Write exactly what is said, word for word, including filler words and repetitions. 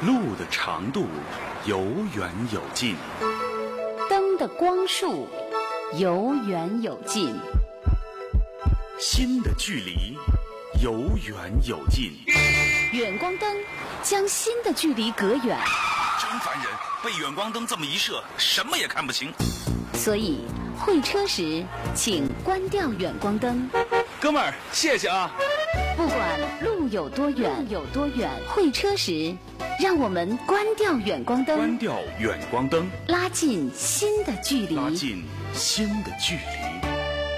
路的长度有远有近， 灯的光束有远有近， 心的距离有远有近。 远光灯将心的距离隔远， 真烦人，被远光灯这么一射，什么也看不清。 所以会车时请关掉远光灯。 哥们儿，谢谢啊。 不管路有多远有多远，会车时让我们关掉远光灯， 关掉远光灯， 拉近心的距离， 拉近心的距离。